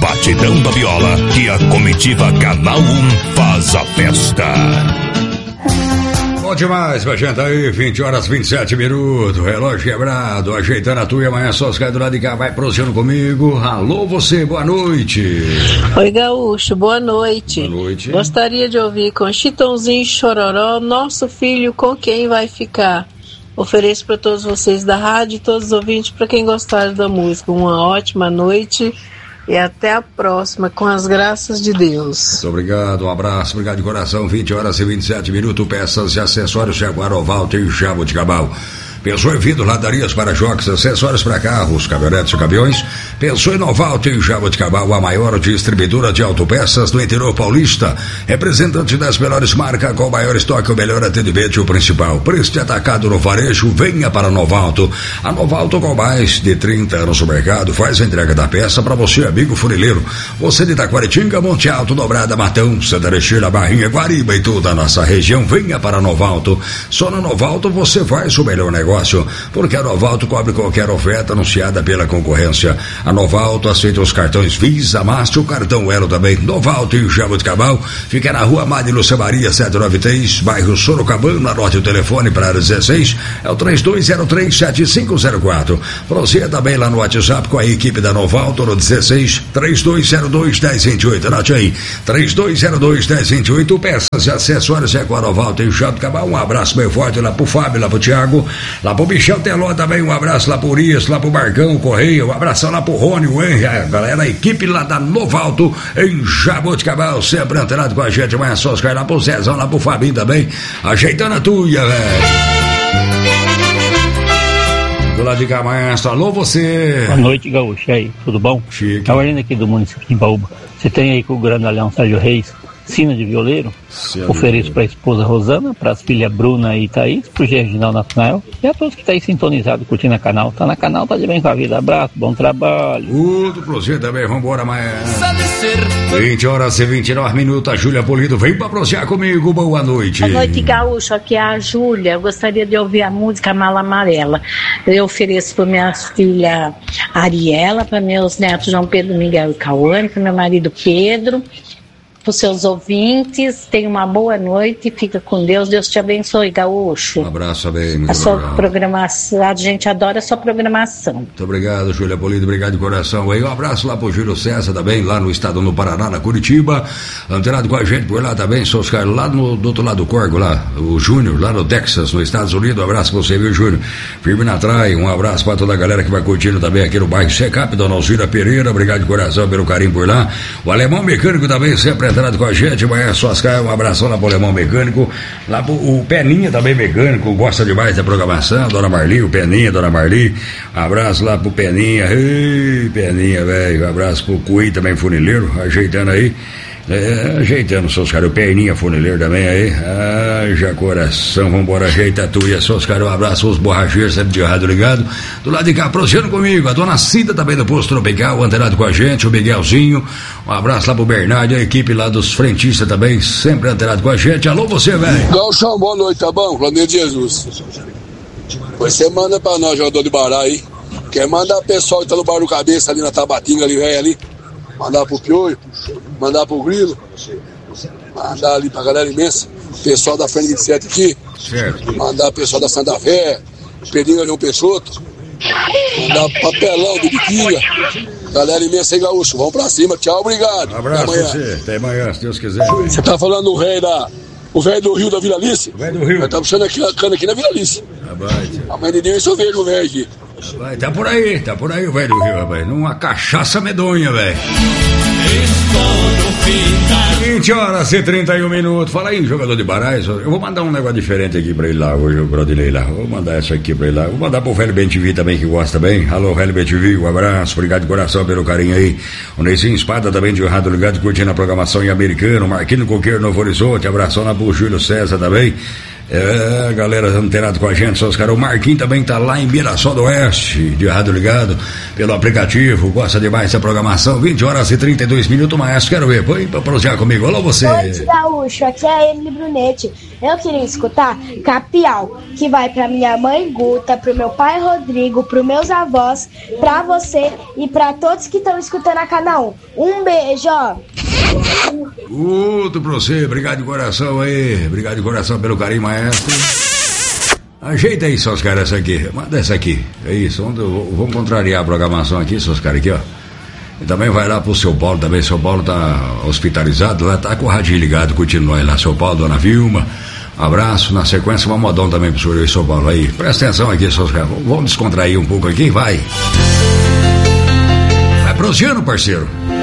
batidão da viola, que a comitiva Canal 1 faz a festa. Bom demais pra gente aí, 20 horas 27 minutos, relógio quebrado, ajeitando a tua e amanhã só os caras do lado de cá, vai prosseando comigo. Alô você, boa noite. Oi Gaúcho, boa noite. Boa noite. Gostaria de ouvir com Chitãozinho e Chororó, Nosso Filho com Quem Vai Ficar. Ofereço para todos vocês da rádio e todos os ouvintes, para quem gostar da música, uma ótima noite e até a próxima, com as graças de Deus. Muito obrigado, um abraço, obrigado de coração. 20 horas e 27 minutos, peças e acessórios Jaguar Oval, tem Jaboticabal. Pensou em vidro, ladarias para jogos, acessórios para carros, caminhonetes e caminhões? Pensou em Noval, tem Jaboticabal, a maior distribuidora de autopeças do interior paulista. Representante das melhores marcas, com o maior estoque, o melhor atendimento e o principal. Preço de atacado no varejo, venha para Novalto. A Novalto, com mais de 30 anos no mercado, faz a entrega da peça para você, amigo funileiro. Você de Itaquaritinga, Monte Alto, Dobrada, Matão, Santa Erechira, Barrinha, Guariba e toda a nossa região, venha para Novalto. Só na Novalto você faz o melhor negócio, porque a Novalto cobre qualquer oferta anunciada pela concorrência. A Novalto aceita os cartões Visa, Master, o cartão Elo também. Novalto e Jaboticabal fica na rua Madre Lúcia Maria 793, bairro Sorocabana. Anote o telefone para 16, é o 3203-7504. Prossiga também lá no WhatsApp com a equipe da Novalto no 16 3202-1028. Anote aí, 3202-1028. Peças e acessórios é com a Novalto e Jaboticabal. Um abraço bem forte lá pro Fábio, lá pro Thiago, lá pro Michel Teló também, um abraço lá pro Urias, lá pro Marcão Correia, um abração lá pro Rony, o Henry, a galera, a equipe lá da Novalto em Jaboticabal, sempre antenado com a gente. Amanhã só os caras lá pro Zezão, lá pro Fabinho também, ajeitando a tuia, velho. Do lado de cá, amanhã, alô você. Boa noite, Gaúcho, e aí, tudo bom? Chique. Tá olhando aqui do município de Imbaúba. Você tem aí com o grandalhão Sérgio Reis, sina de violeiro? Ofereço para a esposa Rosana, para as filhas Bruna e Thaís, pro Gerginal Nathanael e a todos que estão aí sintonizados, curtindo a canal. Tá na canal, tá de bem com a vida. Abraço, bom trabalho. Tudo pra você também, vambora amanhã. 20 horas e 29 minutos, a Júlia Polido vem pra prosear comigo, boa noite. Boa noite, Gaúcho, aqui é a Júlia. Eu gostaria de ouvir a música Mala Amarela. Eu ofereço para minha filha Ariela, para meus netos João Pedro, Miguel e Cauane, para meu marido Pedro, para os seus ouvintes. Tenha uma boa noite, fica com Deus. Deus te abençoe, Gaúcho. Um abraço bem, muito a sua legal. Programação, a gente adora a sua programação. Muito obrigado, Júlia Polido, obrigado de coração aí. Um abraço lá pro Júlio César também, lá no estado do Paraná, na Curitiba, antenado com a gente por lá também, sou os caras lá do outro lado do Corgo, lá, o Júnior, lá no Texas, nos Estados Unidos. Um abraço pra você, viu, Júnior? Firme na trai, um abraço pra toda a galera que vai curtindo também aqui no bairro Secap, Dona Alzira Pereira, obrigado de coração pelo carinho por lá. O Alemão Mecânico também, sempre antenado com a gente. Amanhã só as caras, um abração lá pro Alemão Mecânico, lá pro o Peninha também mecânico, gosta demais da programação, Dona Marli, o Peninha, Dona Marli, um abraço lá pro Peninha, ei, Peninha, velho, um abraço pro Cui também, funileiro, ajeitando aí, ajeitando seus caras, o Perninha funileiro também aí, já coração, vambora, ajeita tu e seus caras, um abraço aos borracheiros, sempre de rádio ligado, do lado de cá, prosseando comigo, a Dona Cida também do Posto Tropical, antenado com a gente, o Miguelzinho, um abraço lá pro Bernardo, a equipe lá dos frentistas também, sempre antenado com a gente. Alô você, velho. Galchão, boa noite, tá bom? Claudinho de Jesus. Pois você manda pra nós, jogador de bará aí. Quer mandar o pessoal que tá no bar do Cabeça ali na Tabatinga, ali, velho, ali. Mandar pro Piolho, mandar pro Grilo, mandar ali pra galera imensa. Pessoal da Frente 27 aqui. Certo. Mandar pessoal da Santa Fé, Pedrinho Leão Peixoto. Mandar papelão de Biquinha. Galera imensa aí, Gaúcho. Vamos pra cima. Tchau, obrigado. Um abraço pra você. Até amanhã, se Deus quiser. Você tá falando do velho o velho do Rio da Vila Alice? O velho do Rio. Nós tá puxando aqui a cana aqui na Vila Alice. A mãe de Deus, eu vejo o velho aqui. Vai, tá por aí o velho do Rio, rapaz. Numa cachaça medonha, velho. 20 horas e 31 minutos. Fala aí, jogador de baralhos. Eu vou mandar um negócio diferente aqui pra ele lá hoje, o Brodinei lá. Vou mandar essa aqui pra ele lá. Vou mandar pro velho BenTV também, que gosta bem. Alô, velho BenTV, um abraço. Obrigado de coração pelo carinho aí. O Neizinho Espada também de Rádio Ligado, curtindo a programação em americano. Marquinho Coqueiro, Novo Horizonte. Abração lá pro Júlio César também. Galera antenado com a gente, seus caras. O Marquinhos também tá lá em Mirassol do Oeste, de rádio ligado pelo aplicativo, gosta demais dessa programação. 20 horas e 32 minutos, Maestro, quero ver, põe pra prosear comigo. Alô, você. Oi, Gaúcho, aqui é a Emily Brunetti. Eu queria escutar Capial, que vai pra minha mãe Guta, pro meu pai Rodrigo, pros meus avós, pra você e pra todos que estão escutando a Canal 1. Um beijo, ó. Outro pra você, obrigado de coração aí, obrigado de coração pelo carinho, Maestro. Ajeita aí, seus caras, essa aqui, manda essa aqui, é isso, vamos contrariar a programação aqui, seus caras aqui, ó. E também vai lá pro seu Paulo também, seu Paulo tá hospitalizado, lá tá com o radinho ligado, curtindo nós lá, seu Paulo, dona Vilma, abraço, na sequência uma modão também pro senhor e seu Paulo aí, presta atenção aqui, seus caras, vamos descontrair um pouco aqui, vai. Vai prosseando, parceiro.